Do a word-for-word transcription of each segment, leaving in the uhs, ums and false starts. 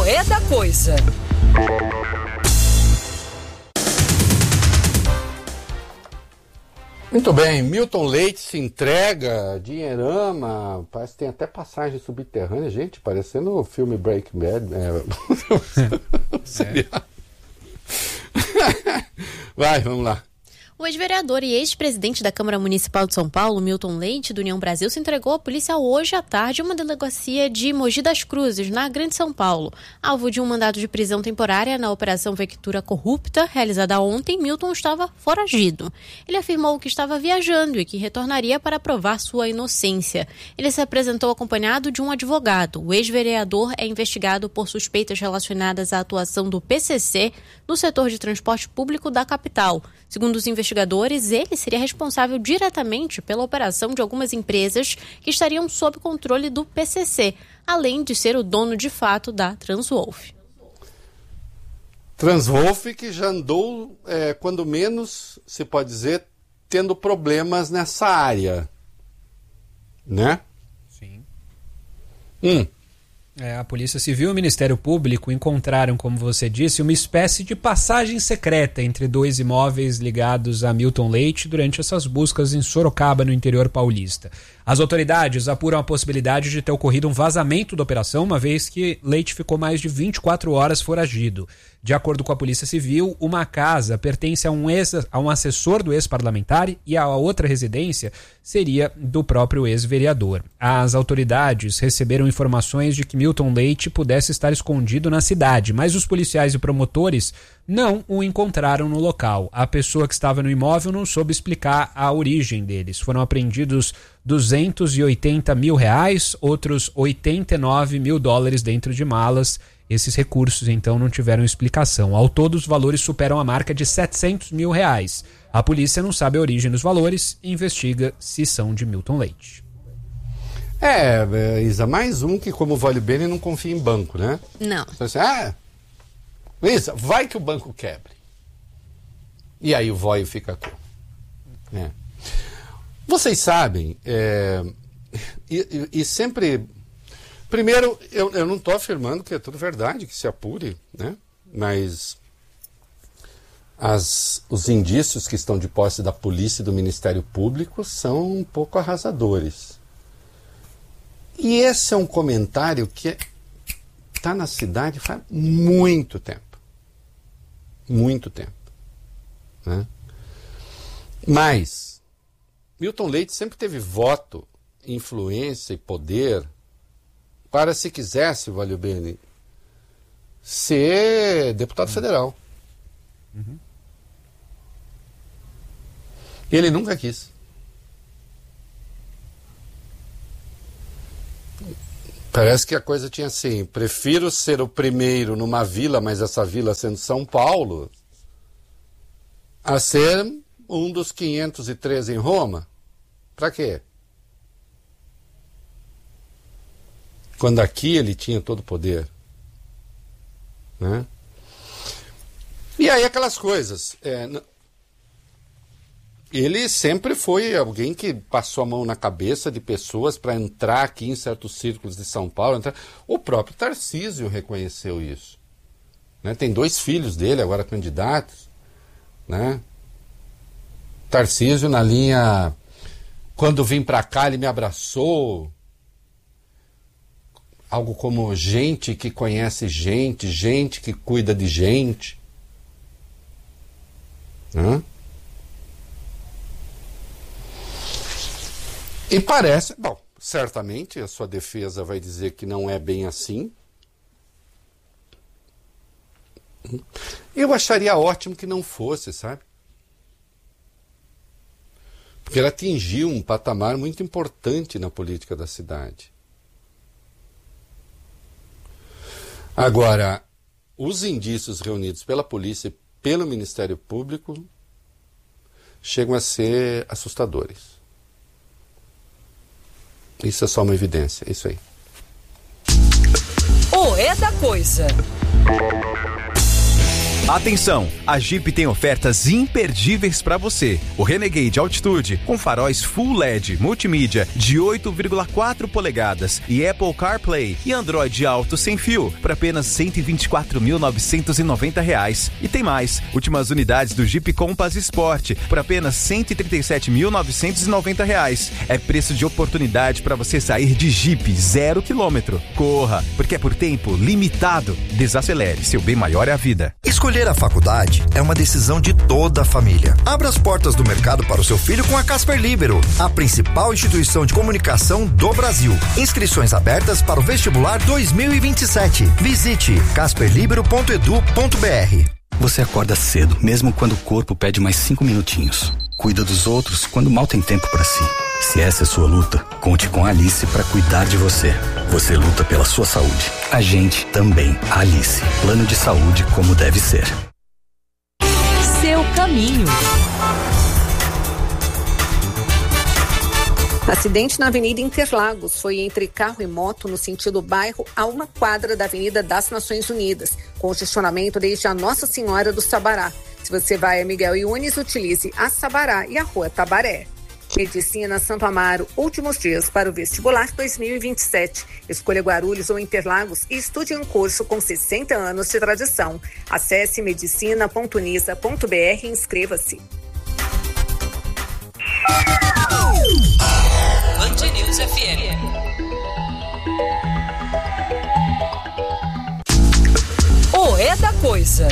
O É da Coisa. Muito bem, Milton Leite se entrega, dinheirama, parece que tem até passagem subterrânea, gente, parecendo o filme Breaking Bad. É. É. Vai, vamos lá. O ex-vereador e ex-presidente da Câmara Municipal de São Paulo, Milton Leite, do União Brasil, se entregou à polícia hoje à tarde em uma delegacia de Mogi das Cruzes, na Grande São Paulo. Alvo de um mandado de prisão temporária na Operação Vectura Corrupta, realizada ontem, Milton estava foragido. Ele afirmou que estava viajando e que retornaria para provar sua inocência. Ele se apresentou acompanhado de um advogado. O ex-vereador é investigado por suspeitas relacionadas à atuação do P C C no setor de transporte público da capital. Segundo os investigadores, ele seria responsável diretamente pela operação de algumas empresas que estariam sob controle do P C C, além de ser o dono de fato da Transwolf. Transwolf que já andou, é, quando menos, se pode dizer, tendo problemas nessa área, né? Sim. Hum. É, a Polícia Civil e o Ministério Público encontraram, como você disse, uma espécie de passagem secreta entre dois imóveis ligados a Milton Leite durante essas buscas em Sorocaba, no interior paulista. As autoridades apuram a possibilidade de ter ocorrido um vazamento da operação, uma vez que Leite ficou mais de vinte e quatro horas foragido. De acordo com a Polícia Civil, uma casa pertence a um, ex, a um assessor do ex-parlamentar e a outra residência seria do próprio ex-vereador. As autoridades receberam informações de que Milton Leite pudesse estar escondido na cidade, mas os policiais e promotores não o encontraram no local. A pessoa que estava no imóvel não soube explicar a origem deles. Foram apreendidos duzentos e oitenta mil reais, outros oitenta e nove mil dólares dentro de malas. Esses recursos, então, não tiveram explicação. Ao todo, os valores superam a marca de setecentos mil reais. A polícia não sabe a origem dos valores e investiga se são de Milton Leite. É, Isa, mais um que, como o Vale Bene, não confia em banco, né? Não. Então, assim, ah, Isa, vai que o banco quebre. E aí o vóio fica com. É. Vocês sabem, é, e, e, e sempre... Primeiro, eu, eu não estou afirmando que é tudo verdade, que se apure, né? Mas as, os indícios que estão de posse da polícia e do Ministério Público são um pouco arrasadores. E esse é um comentário que está na cidade faz muito tempo. Muito tempo. Né? Mas Milton Leite sempre teve voto, influência e poder para, se quisesse, Valeu Bene, ser deputado uhum. federal. Uhum. Ele nunca quis. Parece que a coisa tinha assim, prefiro ser o primeiro numa vila, mas essa vila sendo São Paulo, a ser um dos quinhentos e treze em Roma. Para quê? Quando aqui ele tinha todo o poder. Né? E aí aquelas coisas. É, ele sempre foi alguém que passou a mão na cabeça de pessoas para entrar aqui em certos círculos de São Paulo. Entrar. O próprio Tarcísio reconheceu isso. Né? Tem dois filhos dele agora candidatos. Né? Tarcísio na linha... Quando vim para cá ele me abraçou... Algo como gente que conhece gente, gente que cuida de gente. Hã? E parece... Bom, certamente a sua defesa vai dizer que não é bem assim. Eu acharia ótimo que não fosse, sabe? Porque ele atingiu um patamar muito importante na política da cidade. Agora, os indícios reunidos pela polícia e pelo Ministério Público chegam a ser assustadores. Isso é só uma evidência, é isso aí. O É da Coisa. Atenção, a Jeep tem ofertas imperdíveis para você. O Renegade Altitude com faróis Full L E D multimídia de oito vírgula quatro polegadas e Apple CarPlay e Android Auto sem fio por apenas cento e vinte e quatro mil novecentos e noventa reais. E tem mais, últimas unidades do Jeep Compass Sport por apenas cento e trinta e sete mil novecentos e noventa reais. É preço de oportunidade para você sair de Jeep zero quilômetro. Corra, porque é por tempo limitado. Desacelere, seu bem maior é a vida. Escolher a faculdade é uma decisão de toda a família. Abra as portas do mercado para o seu filho com a Casper Libero, a principal instituição de comunicação do Brasil. Inscrições abertas para o vestibular dois mil e vinte e sete. Visite casper libero ponto edu ponto br. Você acorda cedo, mesmo quando o corpo pede mais cinco minutinhos. Cuida dos outros quando mal tem tempo para si. Se essa é sua luta, conte com a Alice para cuidar de você. Você luta pela sua saúde. A gente também. A Alice. Plano de saúde como deve ser. Seu caminho. Acidente na Avenida Interlagos foi entre carro e moto no sentido bairro a uma quadra da Avenida das Nações Unidas. Congestionamento desde a Nossa Senhora do Sabará. Se você vai a Miguel Yunes, utilize a Sabará e a Rua Tabaré. Medicina Santo Amaro, últimos dias para o vestibular dois mil e vinte e sete. Escolha Guarulhos ou Interlagos e estude um curso com sessenta anos de tradição. Acesse medicina ponto unisa ponto br e inscreva-se. Band News F M. O É da Coisa.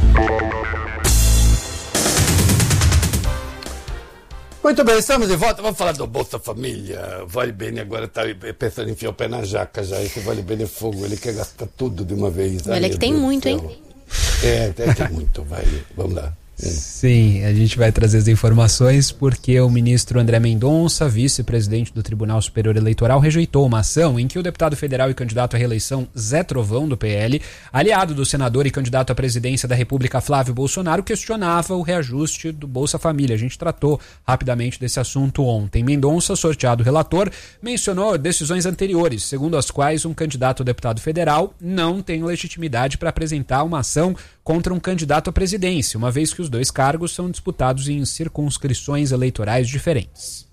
Muito bem, estamos de volta. Vamos falar do Bolsa Família. Vale Bene agora está pensando em enfiar o pé na jaca já. Esse Vale Bene é fogo, ele quer gastar tudo de uma vez. Olha que tem muito, hein? É, tem, tem muito, vai. Vamos lá. Sim, a gente vai trazer as informações porque o ministro André Mendonça, vice-presidente do Tribunal Superior Eleitoral, rejeitou uma ação em que o deputado federal e candidato à reeleição Zé Trovão, do P L, aliado do senador e candidato à presidência da República Flávio Bolsonaro, questionava o reajuste do Bolsa Família. A gente tratou rapidamente desse assunto ontem. Mendonça, sorteado relator, mencionou decisões anteriores, segundo as quais um candidato a deputado federal não tem legitimidade para apresentar uma ação contra um candidato à presidência, uma vez que os dois cargos são disputados em circunscrições eleitorais diferentes.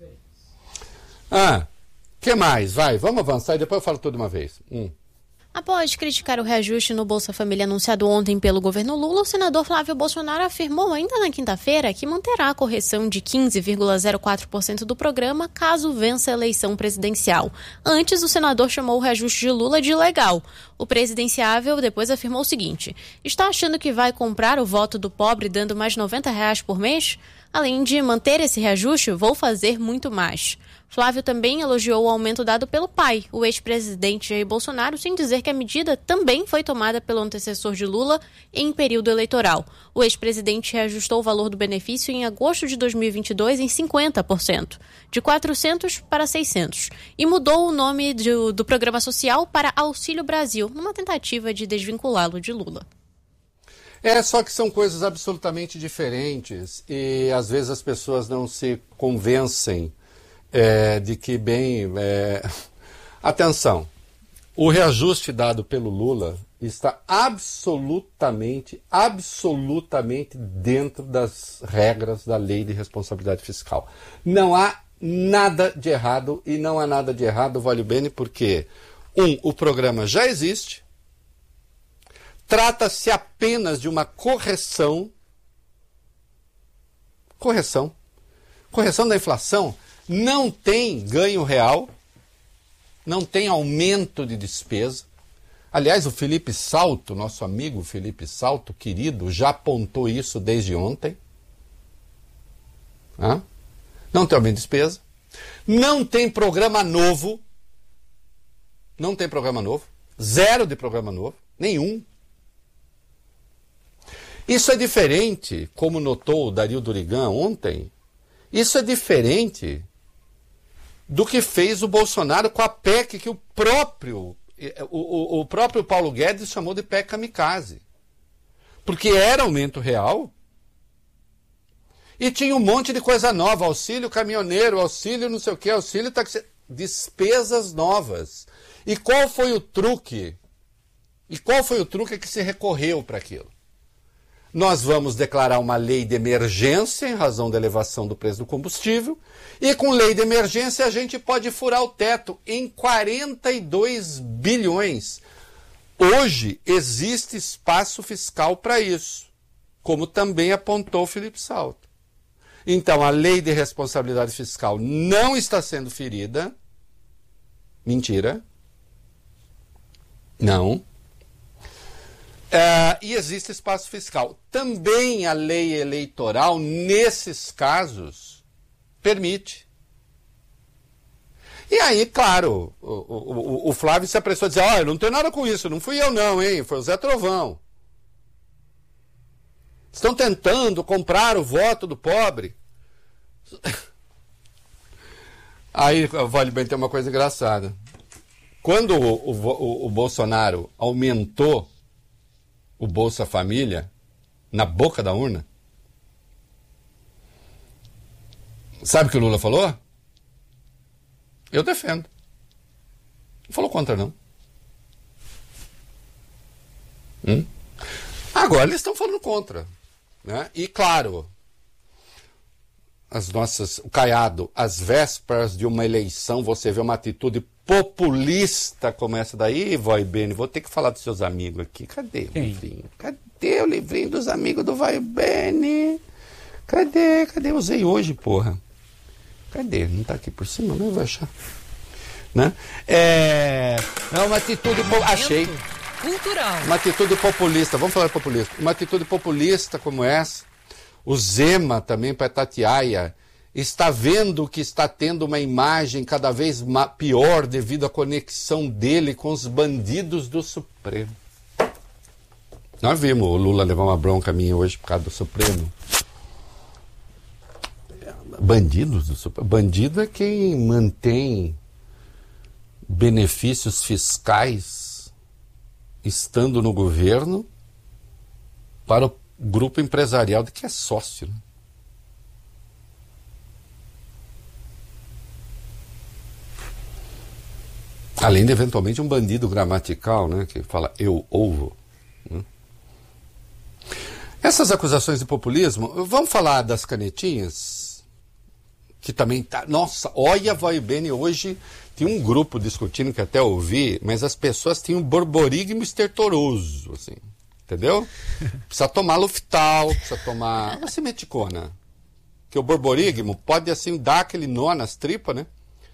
Ah, que mais? Vai, vamos avançar e depois eu falo tudo de uma vez. Hum. Após criticar o reajuste no Bolsa Família anunciado ontem pelo governo Lula, o senador Flávio Bolsonaro afirmou ainda na quinta-feira que manterá a correção de quinze vírgula zero quatro por cento do programa caso vença a eleição presidencial. Antes, o senador chamou o reajuste de Lula de ilegal. O presidenciável depois afirmou o seguinte: está achando que vai comprar o voto do pobre dando mais noventa reais por mês? Além de manter esse reajuste, vou fazer muito mais. Flávio também elogiou o aumento dado pelo pai, o ex-presidente Jair Bolsonaro, sem dizer que a medida também foi tomada pelo antecessor de Lula em período eleitoral. O ex-presidente reajustou o valor do benefício em agosto de dois mil e vinte e dois em cinquenta por cento, de quatrocentos para seiscentos, e mudou o nome do, do programa social para Auxílio Brasil, numa tentativa de desvinculá-lo de Lula. É, só que são coisas absolutamente diferentes e às vezes as pessoas não se convencem é, de que, bem, é... atenção, o reajuste dado pelo Lula está absolutamente, absolutamente dentro das regras da lei de responsabilidade fiscal. Não há nada de errado e não há nada de errado, Vale Bene, porque, um, o programa já existe. Trata-se apenas de uma correção, correção, correção da inflação, não tem ganho real, não tem aumento de despesa. Aliás, o Felipe Salto, nosso amigo Felipe Salto, querido, já apontou isso desde ontem. Hã? Não tem aumento de despesa, não tem programa novo, não tem programa novo, zero de programa novo, nenhum. Isso é diferente, como notou o Dario Durigan ontem, isso é diferente do que fez o Bolsonaro com a P E C que o próprio, o, o, o próprio Paulo Guedes chamou de P E C kamikaze. Porque era aumento real e tinha um monte de coisa nova, auxílio caminhoneiro, auxílio não sei o que, auxílio taxi, despesas novas. E qual foi o truque? E qual foi o truque que se recorreu para aquilo? nós vamos declarar uma lei de emergência em razão da elevação do preço do combustível, e com lei de emergência a gente pode furar o teto em quarenta e dois bilhões. Hoje existe espaço fiscal para isso, como também apontou o Felipe Salto. Então a lei de responsabilidade fiscal não está sendo ferida. Mentira. Não. Uh, e existe espaço fiscal. Também a lei eleitoral, nesses casos, permite. E aí, claro, o, o, o Flávio se apressou a dizer, olha, não tem nada com isso, não fui eu não, hein? Foi o Zé Trovão. Estão tentando comprar o voto do pobre. Aí, vale bem ter uma coisa engraçada. Quando o, o, o Bolsonaro aumentou o Bolsa Família na boca da urna, sabe o que o Lula falou? Eu defendo. Não falou contra, não. Hum? Agora eles estão falando contra. Né? E, claro, as nossas, o Caiado, às vésperas de uma eleição, você vê uma atitude populista como essa daí, Vai Bene, vou ter que falar dos seus amigos aqui. Cadê o Quem? livrinho? Cadê o livrinho dos amigos do Vai Bene? Cadê? Cadê? Eu usei hoje, porra. Cadê? Não tá aqui por cima, não vou achar. Né? É, é uma atitude... Po... Achei. Cultural. Uma atitude populista, vamos falar de populista. Uma atitude populista como essa, o Zema também, para Tatiaia, está vendo que está tendo uma imagem cada vez pior devido à conexão dele com os bandidos do Supremo. Nós vimos o Lula levar uma bronca minha hoje por causa do Supremo. Bandidos do Supremo. Bandido é quem mantém benefícios fiscais estando no governo para o grupo empresarial de que é sócio, né? Além de, eventualmente, um bandido gramatical, né, que fala eu ovo. Né? Essas acusações de populismo, vamos falar das canetinhas, que também tá... Nossa, olha, Vai Bene, hoje tinha um grupo discutindo, que até ouvi, mas as pessoas tinham um borborigmo estertoroso, assim, entendeu? Precisa tomar Luftal, precisa tomar... Uma cimeticona. Que o borborigmo pode, assim, dar aquele nó nas tripas, né?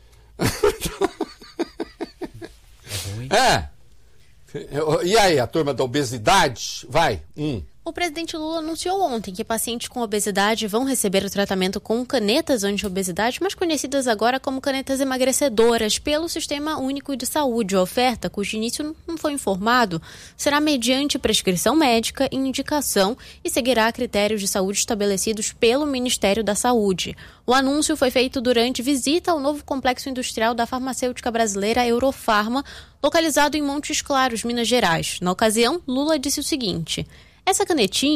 É. E aí, a turma da obesidade? Vai. Hum. O presidente Lula anunciou ontem que pacientes com obesidade vão receber o tratamento com canetas anti-obesidade, mais conhecidas agora como canetas emagrecedoras, pelo Sistema Único de Saúde. A oferta, cujo início não foi informado, será mediante prescrição médica e indicação e seguirá critérios de saúde estabelecidos pelo Ministério da Saúde. O anúncio foi feito durante visita ao novo complexo industrial da farmacêutica brasileira Eurofarma, localizado em Montes Claros, Minas Gerais. Na ocasião, Lula disse o seguinte: essa canetinha